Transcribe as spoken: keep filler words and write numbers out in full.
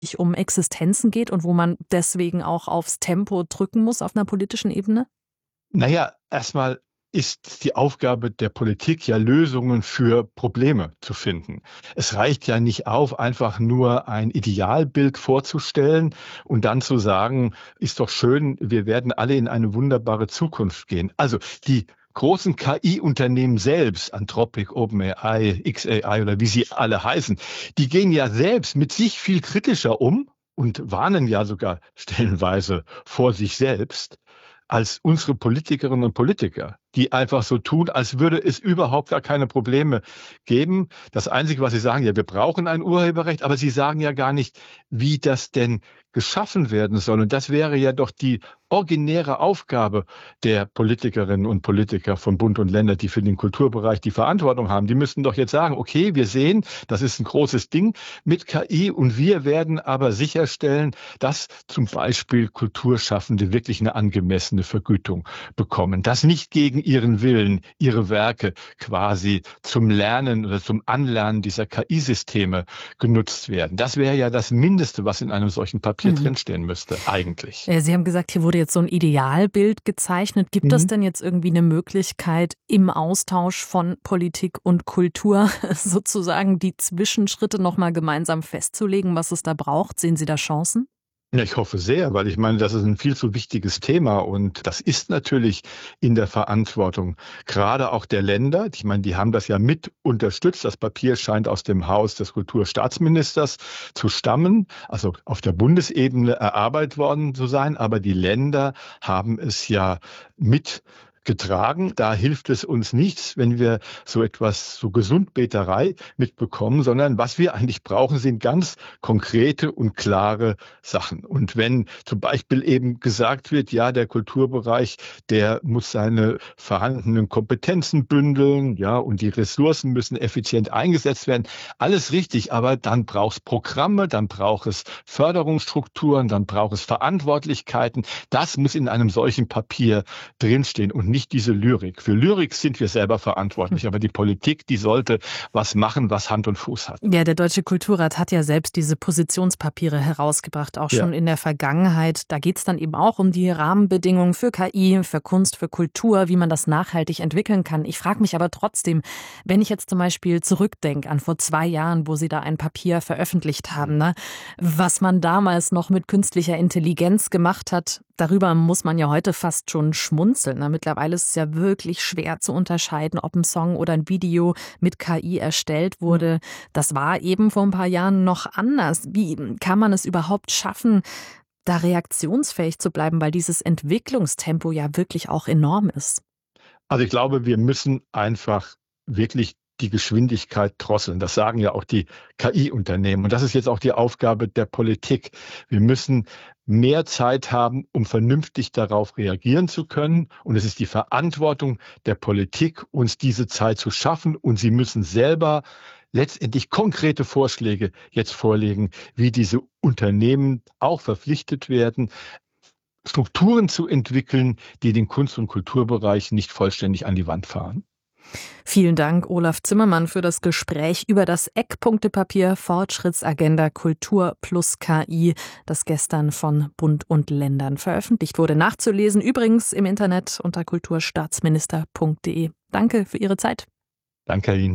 um Existenzen geht und wo man deswegen auch aufs Tempo drücken muss auf einer politischen Ebene? Naja, erstmal ist die Aufgabe der Politik ja, Lösungen für Probleme zu finden. Es reicht ja nicht auf, einfach nur ein Idealbild vorzustellen und dann zu sagen, ist doch schön, wir werden alle in eine wunderbare Zukunft gehen. Also die großen K I-Unternehmen selbst, Anthropic, OpenAI, X A I oder wie sie alle heißen, die gehen ja selbst mit sich viel kritischer um und warnen ja sogar stellenweise vor sich selbst als unsere Politikerinnen und Politiker, die einfach so tun, als würde es überhaupt gar keine Probleme geben. Das Einzige, was sie sagen, ja, wir brauchen ein Urheberrecht, aber sie sagen ja gar nicht, wie das denn geschaffen werden soll. Und das wäre ja doch die originäre Aufgabe der Politikerinnen und Politiker von Bund und Länder, die für den Kulturbereich die Verantwortung haben. Die müssten doch jetzt sagen, okay, wir sehen, das ist ein großes Ding mit K I und wir werden aber sicherstellen, dass zum Beispiel Kulturschaffende wirklich eine angemessene Vergütung bekommen, dass nicht gegen ihren Willen ihre Werke quasi zum Lernen oder zum Anlernen dieser K I-Systeme genutzt werden. Das wäre ja das Mindeste, was in einem solchen Papier mhm. drinstehen müsste, eigentlich. Sie haben gesagt, hier wurde jetzt so ein Idealbild gezeichnet. Gibt es mhm. denn jetzt irgendwie eine Möglichkeit, im Austausch von Politik und Kultur sozusagen die Zwischenschritte nochmal gemeinsam festzulegen, was es da braucht? Sehen Sie da Chancen? Ja, ich hoffe sehr, weil ich meine, das ist ein viel zu wichtiges Thema und das ist natürlich in der Verantwortung, gerade auch der Länder. Ich meine, die haben das ja mit unterstützt. Das Papier scheint aus dem Haus des Kulturstaatsministers zu stammen, also auf der Bundesebene erarbeitet worden zu sein, aber die Länder haben es ja mit getragen. Da hilft es uns nichts, wenn wir so etwas, so Gesundbeterei mitbekommen, sondern was wir eigentlich brauchen, sind ganz konkrete und klare Sachen. Und wenn zum Beispiel eben gesagt wird, ja, der Kulturbereich, der muss seine vorhandenen Kompetenzen bündeln, ja, und die Ressourcen müssen effizient eingesetzt werden, alles richtig, aber dann braucht es Programme, dann braucht es Förderungsstrukturen, dann braucht es Verantwortlichkeiten. Das muss in einem solchen Papier drinstehen und nicht diese Lyrik. Für Lyrik sind wir selber verantwortlich, aber die Politik, die sollte was machen, was Hand und Fuß hat. Ja, der Deutsche Kulturrat hat ja selbst diese Positionspapiere herausgebracht, auch schon ja. in der Vergangenheit. Da geht es dann eben auch um die Rahmenbedingungen für K I, für Kunst, für Kultur, wie man das nachhaltig entwickeln kann. Ich frage mich aber trotzdem, wenn ich jetzt zum Beispiel zurückdenke an vor zwei Jahren, wo Sie da ein Papier veröffentlicht haben, ne, was man damals noch mit künstlicher Intelligenz gemacht hat, darüber muss man ja heute fast schon schmunzeln. Ne? Mittlerweile ist es ja wirklich schwer zu unterscheiden, ob ein Song oder ein Video mit K I erstellt wurde. Das war eben vor ein paar Jahren noch anders. Wie kann man es überhaupt schaffen, da reaktionsfähig zu bleiben, weil dieses Entwicklungstempo ja wirklich auch enorm ist? Also ich glaube, wir müssen einfach wirklich die Geschwindigkeit drosseln. Das sagen ja auch die K I-Unternehmen. Und das ist jetzt auch die Aufgabe der Politik. Wir müssen mehr Zeit haben, um vernünftig darauf reagieren zu können. Und es ist die Verantwortung der Politik, uns diese Zeit zu schaffen. Und sie müssen selber letztendlich konkrete Vorschläge jetzt vorlegen, wie diese Unternehmen auch verpflichtet werden, Strukturen zu entwickeln, die den Kunst- und Kulturbereich nicht vollständig an die Wand fahren. Vielen Dank, Olaf Zimmermann, für das Gespräch über das Eckpunktepapier Fortschrittsagenda Kultur plus K I, das gestern von Bund und Ländern veröffentlicht wurde. Nachzulesen übrigens im Internet unter kulturstaatsminister punkt de. Danke für Ihre Zeit. Danke Ihnen.